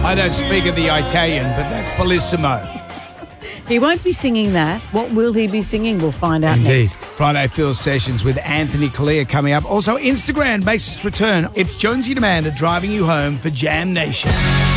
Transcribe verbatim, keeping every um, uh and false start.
I don't speak of the Italian, but that's Bellissimo. He won't be singing that. What will he be singing? We'll find out Indeed. next. Friday Phil Sessions with Anthony Kalia coming up. Also, Instagram makes its return. It's Jonesy Demander driving you home for Jam Nation.